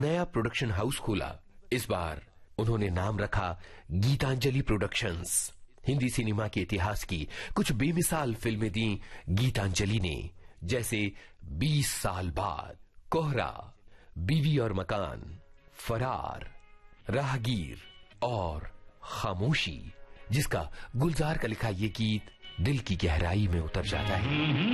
नया production house खोला। इस बार उन्होंने नाम रखा गीतांजलि प्रोडक्शंस। हिंदी सिनेमा के इतिहास की कुछ बेमिसाल फिल्में दी गीतांजलि ने, जैसे 20 साल बाद, कोहरा, बीवी और मकान, फरार, राहगीर और खामोशी, जिसका गुलजार का लिखा ये गीत दिल की गहराई में उतर जाता है।